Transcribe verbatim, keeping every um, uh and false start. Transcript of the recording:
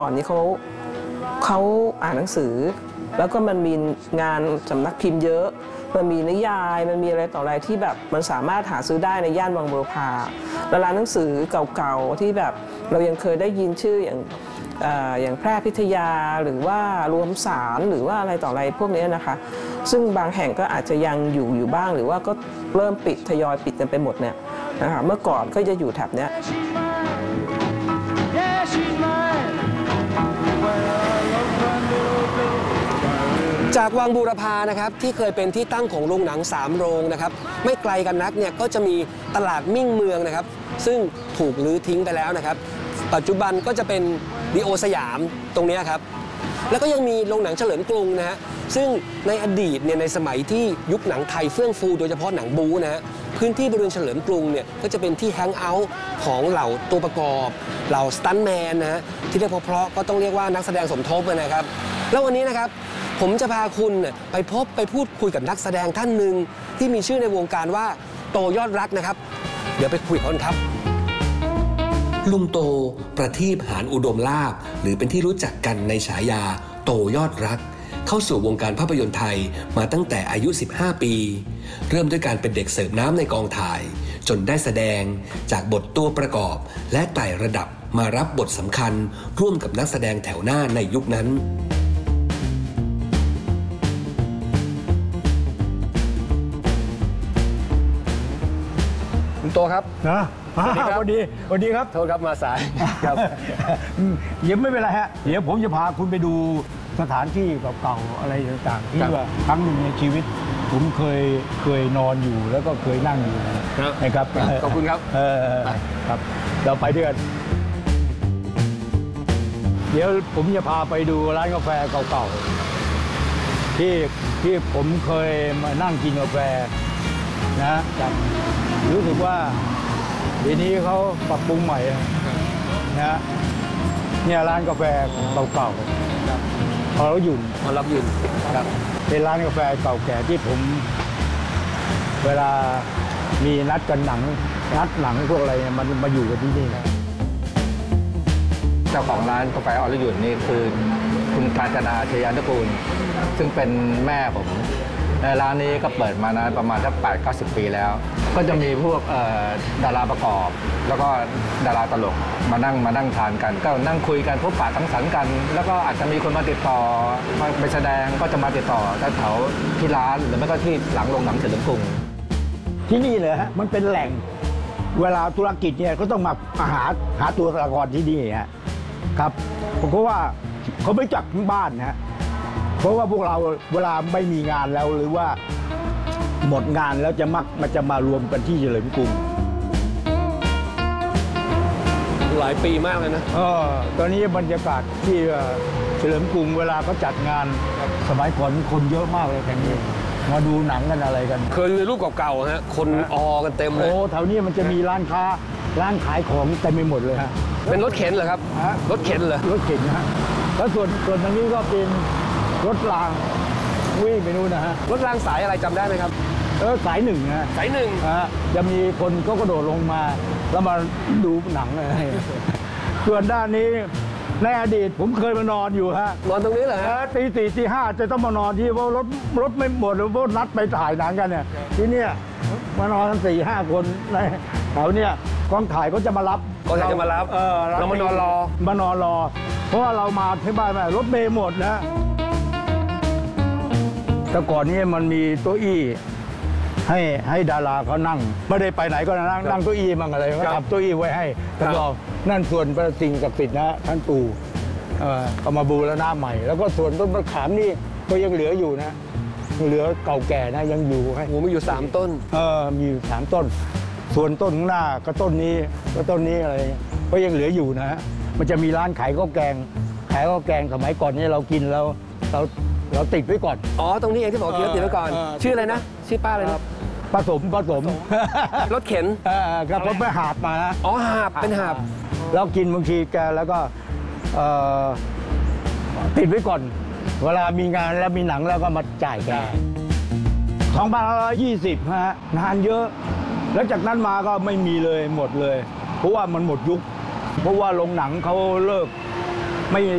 ก่อนนี้เขาเขาอ่านหนังสือแล้วก็มันมีงานสำนักพิมพ์เยอะมันมีนิยายมันมีอะไรต่ออะไรที่แบบมันสามารถหาซื้อได้ในย่านวังบุรพาและร้านหนังสือเก่าๆที่แบบเรายังเคยได้ยินชื่ออย่างอย่างแพร่พิทยาหรือว่ารวมสารหรือว่าอะไรต่ออะไรพวกนี้นะคะซึ่งบางแห่งก็อาจจะยังอยู่อยู่บ้างหรือว่าก็เริ่มปิดทยอยปิดกันไปหมดเนี่ยนะคะเมื่อก่อนก็จะอยู่แถบเนี้ยจากวังบูรพานะครับที่เคยเป็นที่ตั้งของโรงหนังสามโรงนะครับไม่ไกลกันนักเนี่ยก็จะมีตลาดมิ่งเมืองนะครับซึ่งถูกรื้อทิ้งไปแล้วนะครับปัจจุบันก็จะเป็นดีโอสยามตรงนี้ครับแล้วก็ยังมีโรงหนังเฉลิมกรุงนะฮะซึ่งในอดีตเนี่ยในสมัยที่ยุคหนังไทยเฟื่องฟูโดยเฉพาะหนังบู๊นะฮะพื้นที่บริเวณเฉลิมกรุงเนี่ยก็จะเป็นที่แฮงเอาท์ของเหล่าตัวประกอบเหล่าสตันท์แมนนะฮะที่เรียกเพราะๆก็ต้องเรียกว่านักแสดงสมทบนะครับแล้ววันนี้นะครับผมจะพาคุณไปพบไปพูดคุยกับนักแสดงท่านหนึ่งที่มีชื่อในวงการว่าโตยอดรักนะครับเดี๋ยวไปคุยกันครับลุงโตประทีปหานอุดมลาภหรือเป็นที่รู้จักกันในฉายาโตยอดรักเข้าสู่วงการภาพยนตร์ไทยมาตั้งแต่อายุสิบห้าปีเริ่มด้วยการเป็นเด็กเสิร์ฟน้ำในกองถ่ายจนได้แสดงจากบทตัวประกอบและไต่ระดับมารับบทสำคัญร่วมกับนักแสดงแถวหน้าในยุคนั้นลุงโตครับนะสวัสดีครับสวัสดีสวัสดีครับโทษครับมาสายครับยังไม่เป็นไรฮะเดี๋ยวผมจะพาคุณไปดูสถานที่เก่าๆอะไรต่างๆที่ว่าครั้งหนึ่งในชีวิตผมเคยเคยนอนอยู่แล้วก็เคยนั่งอยู่นะครับขอบคุณครับเออครับเราไปด้วยกันเดี๋ยวผมจะพาไปดูร้านกาแฟเก่าๆที่ที่ผมเคยมานั่งกินกาแฟนะครับรู้สึกว่าทีนี้เขาปรับปรุงใหม่นะเนี่ยร้านกาแฟเก่าๆพอเราหยุ่นพอรับหยุ่นครับเป็นร้านกาแฟเก่าแก่ที่ผมเวลามีนัดกันหนังนัดหนังพวกอะไรมันมาอยู่กันที่นี่นะเจ้าของร้านกาแฟอรหยุ่นนี่คือคุณกาญจนาชยานกูลซึ่งเป็นแม่ผมในร้านนี้ก็เปิดมานานประมาณสักแปดเก้าสิบปีแล้วก็จะมีพวกดาราประกอบแล้วก็ดาราตลกมานั่งมานั่งทานกันก็นั่งคุยกันพบปะสังสรรค์กันแล้วก็อาจจะมีคนมาติดต่อมาไปแสดงก็จะมาติดต่อแถวที่ร้านหรือไม่ก็ที่หลังโรงหนังเฉลิมกรุงที่นี่เลยฮะมันเป็นแหล่งเวลาธุรกิจเนี่ยก็ต้องมาหาหาตัวละครที่นี่ฮะครับเพราะว่าเขาไม่จักทั้งบ้านนะเพราะว่าพวกเราเวลาไม่มีงานแล้วหรือว่าหมดงานแล้วจะมักมันจะมารวมกันที่เฉลิมกรุงหลายปีมากเลยนะเออตอนนี้บรรยากาศที่เฉลิมกรุงเวลาเขาจัดงานสมัยก่อนคนเยอะมากเลยแข่งนี้มาดูหนังกันอะไรกันเคยในรูปเก่าๆฮะคนออกันเต็มเลยโอ้แถวนี้มันจะมีร้านค้าร้านขายของเต็มไปหมดเลยฮะเป็นรถเข็นเหรอครับรถเข็นเหรอรถเข็นนะฮะแล้วส่วนส่วนทางนี้ก็เป็นรถรางวิ่งไปนู่นนะฮะรถรางสายอะไรจำได้ไหมครับเออสายหนึ่งนะสายหนึ่งฮะจะมีคนก็กระโดดลงมาแล้วมาดูหนังอะไรส่วนด้านนี้ในอดีตผมเคยมานอนอยู่ฮะนอนตรงนี้เหรอฮะตีสี่ตีห้าจะต้องมานอนที่เพราะรถรถไม่หมดหรือว่านัดไปถ่ายหนังกันเนี่ยที่เนี่ยมานอนกันสี่ห้าคนในแถวเนี่ยกองถ่ายก็จะมารับกองถ่ายจะมารับเออเรามานอนรอมานอนรอเพราะว่าเรามาที่บ้านรถเมล์หมดนะแต่ก่อนนี้มันมีโต๊ะอี้ให้ให้ดาราเขานั่งไม่ได้ไปไหนก็นั่งนั่งโต๊ะอี้มั่งอะไรก็ทำโต๊ะอี้ไว้ให้ตลอดนั่นส่วนประสิ่งศักดิ์สิทธิ์นะท่านปู่ก็มาบูรณะใหม่แล้วก็ส่วนต้นมะขามนี่ก็ยังเหลืออยู่นะเหลือเก่าแก่นะยังอยู่ให้โอ้มีอยู่สามต้นเออมีอยู่สามต้นส่วนต้นข้างหน้าก็ต้นนี้ก็ต้นนี้อะไรก็ยังเหลืออยู่นะมันจะมีร้านขายข้าวแกงขายข้าวแกงสมัยก่อนนี่เรากินแล้วเราเราติดไว้ก่อนอ๋อตรงนี้เองที่บอกกินแล้วติดไว้ก่อนชื่ออะไรนะชื่อป้าอะไรนะผสมผสมรถเข็นครับผมไปหาบมานะอ๋อหาบเป็นหาบเรากินบางทีแกแล้วก็ติดไว้ก่อนเวลามีงานแล้วมีหนังแล้วก็มาจ่ายแกสองพันห้าร้อยยี่สิบฮะงานเยอะแล้วจากนั้นมาก็ไม่มีเลยหมดเลยเพราะว่ามันหมดยุคเพราะว่าโรงหนังเขาเลิกไม่